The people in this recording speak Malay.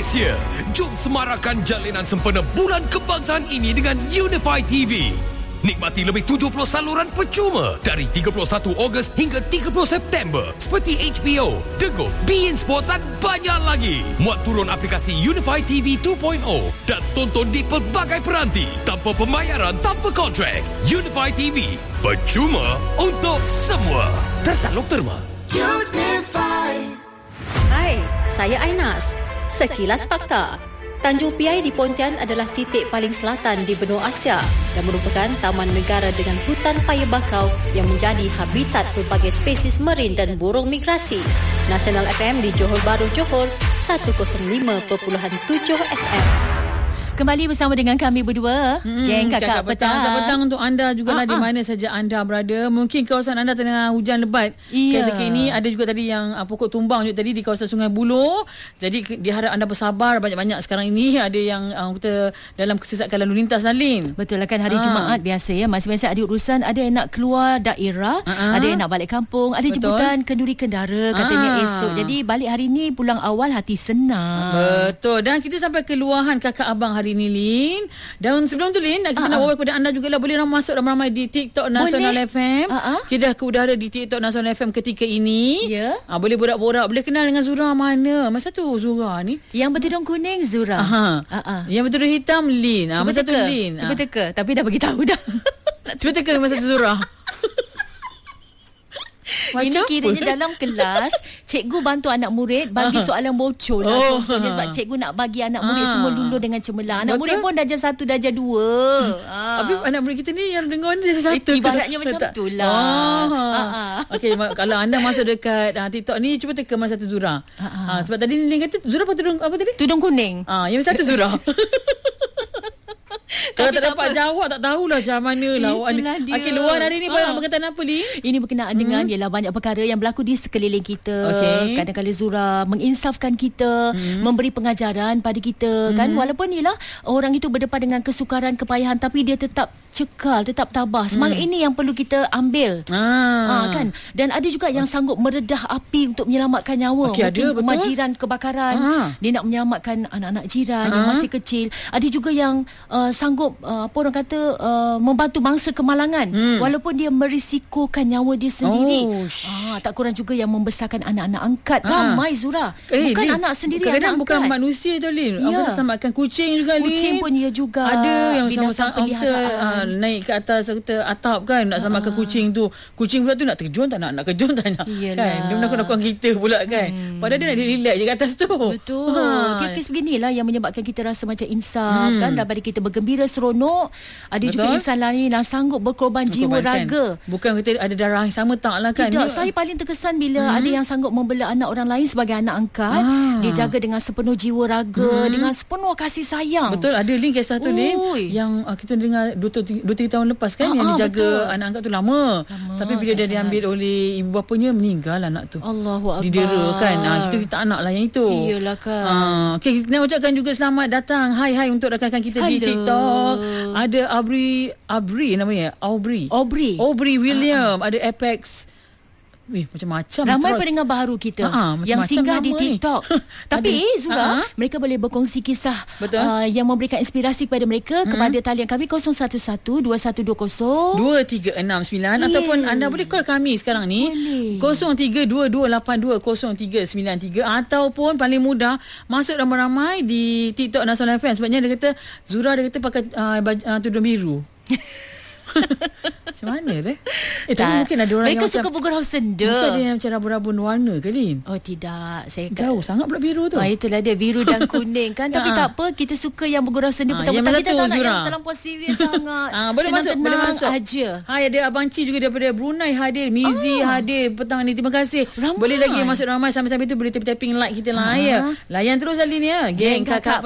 Malaysia. Jom semarakkan jalinan sempena Bulan Kebangsaan ini dengan Unify TV. Nikmati lebih 70 saluran percuma dari 31 Ogos hingga 30 September seperti HBO, The Go, beIN Sports dan banyak lagi. Muat turun aplikasi Unify TV 2.0 dan tonton di pelbagai peranti tanpa pembayaran, tanpa kontrak. Unify TV, percuma untuk semua. Tertaluk terma. Unify. Hai, saya Ainas. Sekilas Fakta. Tanjung Piai di Pontian adalah titik paling selatan di benua Asia dan merupakan taman negara dengan hutan paya bakau yang menjadi habitat pelbagai spesies marin dan burung migrasi. Nasional FM di Johor Bahru, Johor 105.7 FM. Kembali bersama dengan kami berdua, geng Kakak Petang. Selamat petang untuk anda jugalah di mana saja anda berada. Mungkin kawasan anda tengah hujan lebat. Ketika ini ada juga tadi yang pokok tumbang juga tadi di kawasan Sungai Buloh. Jadi diharap anda bersabar. Banyak-banyak sekarang ini ada yang kita dalam kesesakan lalu lintas, Alin. Betul lah kan, hari Jumaat biasa ya. Masing-masing ada urusan. Ada yang nak keluar daerah, ada yang nak balik kampung, ada jemputan kenduri kendara katanya esok. Jadi balik hari ni pulang awal hati senang. Betul. Dan kita sampai keluahan kakak abang hari ni, Lin. Dan sebelum tu, Lin, kita nak bawa kepada anda jugalah, boleh masuk ramai-ramai di TikTok Nasional FM. Kita dah ke udara di TikTok Nasional FM ketika ini. Boleh borak-borak, boleh kenal dengan Zura mana. Masa tu Zura ni yang bertudung kuning Zura. Yang bertudung hitam Lin. Masa tu Lin. Cuba teka, tapi dah bagi tahu dah. Cuba teka masa tu Zura. Ini kiranya dalam kelas cikgu bantu anak murid bagi soalan bocor lah. Contohnya sebab cikgu nak bagi anak murid semua lulur dengan cemerlang. Anak murid pun darjah 1, darjah 2. Habis anak murid kita ni yang dengar ni darjah 1. Ibaratnya macam tu lah. Okey, kalau anda masuk dekat TikTok ni, cuba teka masa satu Zura. Sebab tadi Lin kata Zura pakai tudung apa tadi? Tudung kuning. Yang satu Zura. Kalau tak dapat jawab, tak tahulah macam mana lah awak ni. Okey, luar hari ni berkaitan apa, Li? Ini berkenaan dengan ialah banyak perkara yang berlaku di sekeliling kita. Kadang-kadang Zura menginsafkan kita, memberi pengajaran pada kita kan, walaupun ialah orang itu berdepan dengan kesukaran, kepayahan, tapi dia tetap cekal, tetap tabah. Semangat ini yang perlu kita ambil. Kan? Dan ada juga yang sanggup meredah api untuk menyelamatkan nyawa. Mungkin rumah jiran kebakaran, dia nak menyelamatkan anak-anak jiran yang masih kecil. Ada juga yang sanggup orang kata membantu bangsa kemalangan walaupun dia merisikokan nyawa dia sendiri. Tak kurang juga yang membesarkan anak-anak angkat. Ramai Zura. Bukan Lin, anak sendiri, kadang-kadang anak bukan angkat. Manusia tu, Lin. Apa selamatkan kucing juga, Lin. Kucing pun dia juga. Ada yang sama-sama kita naik ke atas kita atap kan, nak selamatkan kucing tu. Kucing pula tu nak terjun tak nak kejun tak nak. Kan? Dia menakut-nakutkan kita pula kan. Padahal dia nak relax je kat atas tu. Betul. Kes beginilah yang menyebabkan kita rasa macam insaf kan, daripada kita bergembira seronok. Ada juga insan lain yang sanggup berkorban jiwa raga. Bukan kita ada darah yang sama, tak lah kan. Tidak, saya paling terkesan bila ada yang sanggup membela anak orang lain sebagai anak angkat. Dia jaga dengan sepenuh jiwa raga, dengan sepenuh kasih sayang. Betul, ada Lin kisah tu, Lin, yang kita dengar 2-3 tahun lepas kan, yang dijaga anak angkat tu lama. Tapi bila dia diambil oleh ibu bapanya, meninggal anak tu. Allahu Akbar. Didera kan. Kita tak nak lah yang itu. Iyalah kan. Okay, kita nak ucapkan juga selamat datang. Hai untuk rakan-rakan kita di TikTok. Ada Aubrey namanya. Aubrey William. Ada Apex. Macam-macam. Ramai pendengar baru kita yang singgah di TikTok. Tapi Zura, mereka boleh berkongsi kisah yang memberikan inspirasi kepada mereka kepada talian kami 011-2120-2369 ataupun anda boleh call kami sekarang ni 0322820393 ataupun paling mudah masuk ramai-ramai di TikTok Nasional FM. Sebabnya dia kata Zura, dia kata pakai tudung biru. Macam mana tu? Tapi mungkin ada orang mereka yang suka bergurau senda. Bukan dia yang macam rabun-rabun warna ke, Lin? Oh tidak, saya jauh sangat pula biru tu. Itulah dia, biru dan kuning kan. Tapi tak apa, kita suka yang bergurau senda petang-petang. Kita tak nak yang terlampau serius sangat. Boleh masuk aja. Hai, ada Abang Ci juga daripada Brunei hadir, Mizi hadir petang ni. Terima kasih. Boleh lagi masuk ramai, sambil-sambil tu boleh tapping like kita lah ya. Layan terus, Lin ya. Geng Kakak